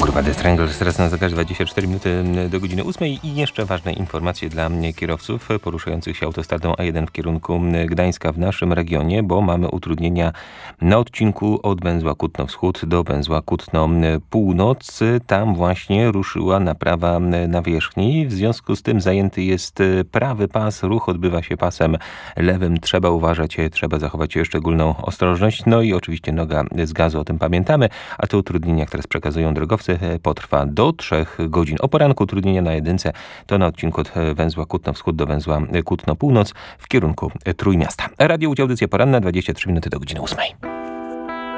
Grupa The Stranglers, teraz na zegarze 24 minuty do godziny 8 i jeszcze ważne informacje dla kierowców poruszających się autostradą A1 w kierunku Gdańska w naszym regionie, bo mamy utrudnienia na odcinku od węzła Kutno-Wschód do węzła Kutno-Północ. Tam właśnie ruszyła naprawa nawierzchni. W związku z tym zajęty jest prawy pas. Ruch odbywa się pasem lewym. Trzeba uważać, trzeba zachować szczególną ostrożność. No i oczywiście noga z gazu, o tym pamiętamy. A te utrudnienia, które przekazują drogowcy, potrwa do 3 godzin. O poranku utrudnienia na jedynce to na odcinku od węzła Kutno-Wschód do węzła Kutno-Północ w kierunku Trójmiasta. Radio Łódź, audycja poranna, 23 minuty do godziny 8.